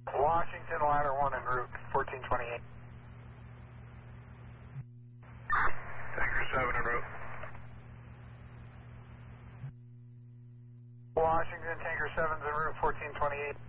Washington, ladder 1 en route, 1428. Tanker 7 en route. Washington, Tanker 7's en route, 1428.